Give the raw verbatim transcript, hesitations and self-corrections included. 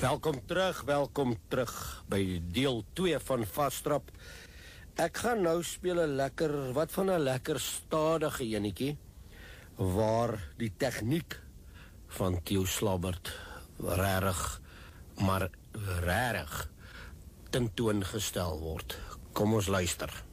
Welkom terug, welkom terug by deel twee van Vastrap. Ek gaan nou speel 'n lekker, wat van 'n lekker stadige enetjie, waar die tegniek van Theo Slabbert rarig, maar rarig tentoongestel word. Kom ons luister.